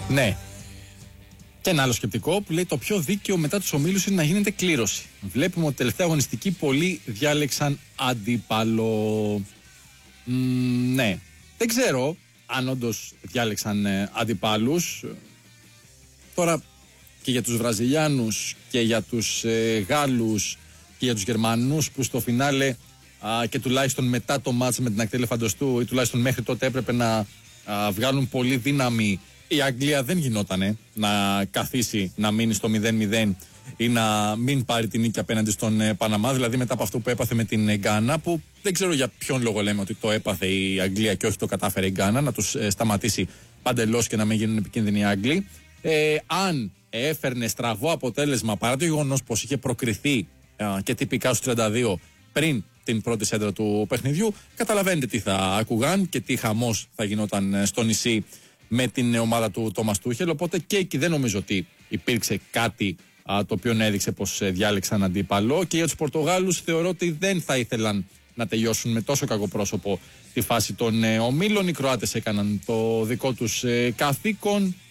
Ναι. Και ένα άλλο σκεπτικό που λέει το πιο δίκαιο μετά τους ομίλους είναι να γίνεται κλήρωση. Βλέπουμε ότι τελευταία αγωνιστική πολλοί διάλεξαν αντίπαλο. Ναι. Δεν ξέρω αν όντως διάλεξαν αντιπάλους. Τώρα και για τους Βραζιλιάνους και για τους Γάλλους και για τους Γερμανούς που στο φινάλε και τουλάχιστον μετά το μάτς με την Ακτή Ελεφαντοστού ή τουλάχιστον μέχρι τότε έπρεπε να βγάλουν πολύ δύναμη. Η Αγγλία δεν γινότανε να καθίσει να μείνει στο 0-0 ή να μην πάρει την νίκη απέναντι στον Παναμά. Δηλαδή μετά από αυτό που έπαθε με την Γκάνα, που δεν ξέρω για ποιον λόγο λέμε ότι το έπαθε η Αγγλία και όχι το κατάφερε η Γκάνα, να τους σταματήσει παντελώς και να μην γίνουν επικίνδυνοι οι Άγγλοι. Αν έφερνε στραβό αποτέλεσμα παρά το γεγονός πως είχε προκριθεί και τυπικά στους 32 πριν την πρώτη σέντρα του παιχνιδιού, καταλαβαίνετε τι θα ακούγαν και τι χαμός θα γινόταν στο νησί με την ομάδα του Τόμας Τούχελ. Οπότε και εκεί δεν νομίζω ότι υπήρξε κάτι το οποίο να έδειξε πως διάλεξαν αντίπαλο. Και για τους Πορτογάλους θεωρώ ότι δεν θα ήθελαν να τελειώσουν με τόσο κακό πρόσωπο τη φάση των ομίλων. Οι Κροάτες έκαναν το δικό τους καθήκον.